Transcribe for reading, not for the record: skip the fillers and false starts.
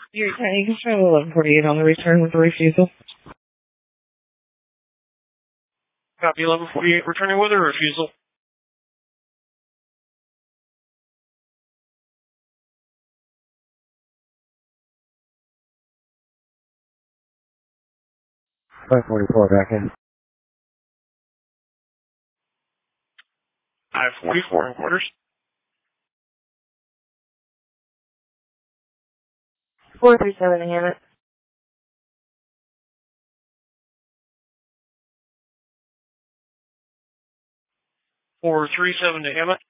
You're trying to show 1148 on the return with the refusal. Copy 1148, returning with a refusal. I-44 back in. I-44 in quarters. 437 Hammett. 437 to Hammett.